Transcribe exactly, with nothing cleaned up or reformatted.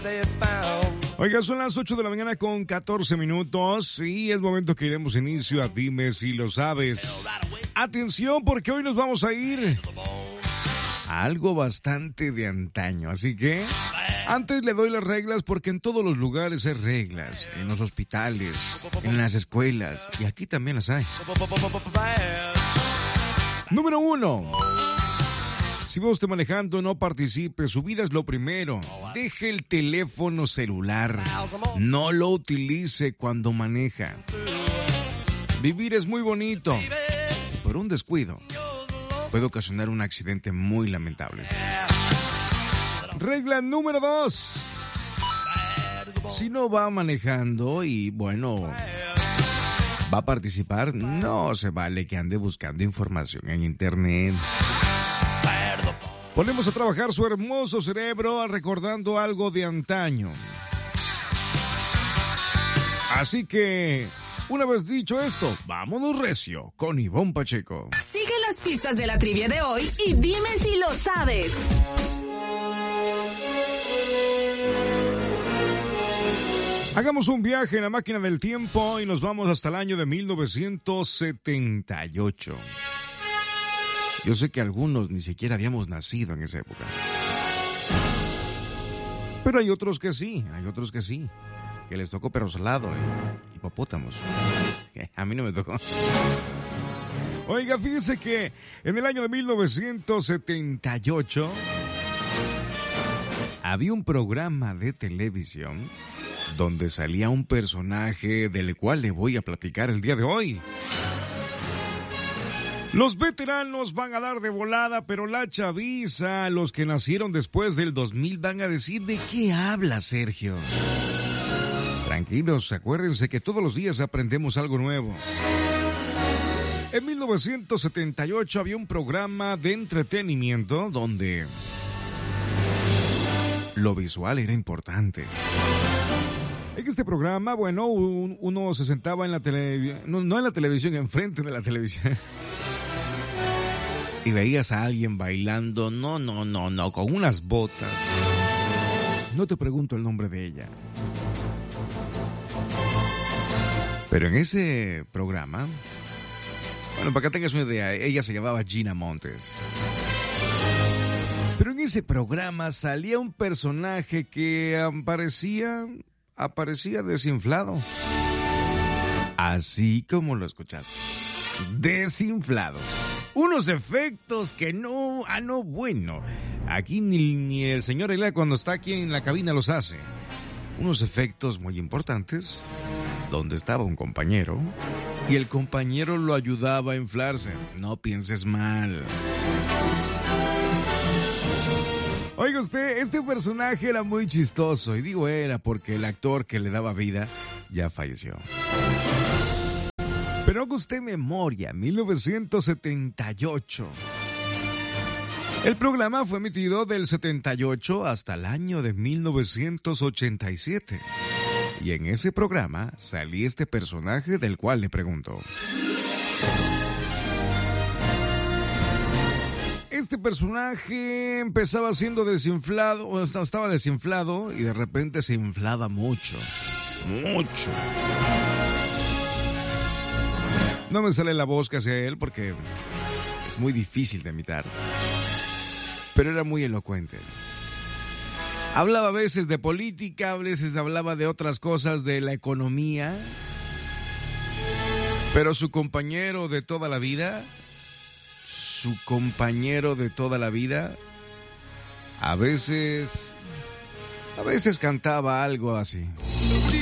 Oiga, son las ocho de la mañana con catorce minutos y es momento que iremos inicio a Dime si lo sabes. Atención, porque hoy nos vamos a ir a algo bastante de antaño, así que antes le doy las reglas porque en todos los lugares hay reglas, en los hospitales, en las escuelas y aquí también las hay. Número uno. Si va usted manejando, no participe. Su vida es lo primero. Deje el teléfono celular. No lo utilice cuando maneja. Vivir es muy bonito. Por un descuido puede ocasionar un accidente muy lamentable. Regla número dos. Si no va manejando y, bueno, va a participar, no se vale que ande buscando información en internet. Ponemos a trabajar su hermoso cerebro recordando algo de antaño. Así que, una vez dicho esto, vámonos recio con Ivonne Pacheco. Sigue las pistas de la trivia de hoy y dime si lo sabes. Hagamos un viaje en la máquina del tiempo y nos vamos hasta el año de mil novecientos setenta y ocho. Yo sé que algunos ni siquiera habíamos nacido en esa época. Pero hay otros que sí, hay otros que sí. Que les tocó perro salado, ¿eh? Hipopótamos. A mí no me tocó. Oiga, fíjese que en el año de mil novecientos setenta y ocho había un programa de televisión donde salía un personaje del cual le voy a platicar el día de hoy. Los veteranos van a dar de volada, pero la chaviza, los que nacieron después del dos mil, van a decir: ¿de qué habla Sergio? Tranquilos, acuérdense que todos los días aprendemos algo nuevo. En mil novecientos setenta y ocho había un programa de entretenimiento donde lo visual era importante. En este programa, bueno, un, uno se sentaba en la televisión, no, no en la televisión, enfrente de la televisión. Y veías a alguien bailando, no, no, no, no, con unas botas. No te pregunto el nombre de ella. Pero en ese programa, bueno, para que tengas una idea, ella se llamaba Gina Montes. Pero en ese programa salía un personaje que aparecía, aparecía desinflado. Así como lo escuchaste. Desinflado. Unos efectos que no, ah no, bueno, aquí ni, ni el señor Elea cuando está aquí en la cabina los hace. Unos efectos muy importantes, donde estaba un compañero, y el compañero lo ayudaba a inflarse. No pienses mal. Oiga usted, este personaje era muy chistoso, y digo era porque el actor que le daba vida ya falleció. Pero haga usted memoria, mil novecientos setenta y ocho. El programa fue emitido del setenta y ocho hasta el año de mil novecientos ochenta y siete. Y en ese programa salía este personaje del cual le pregunto. Este personaje empezaba siendo desinflado, o estaba desinflado y de repente se inflaba mucho, mucho. No me sale la voz que hacía él porque es muy difícil de imitar. Pero era muy elocuente. Hablaba a veces de política, a veces hablaba de otras cosas de la economía. Pero su compañero de toda la vida, su compañero de toda la vida, a veces, a veces cantaba algo así.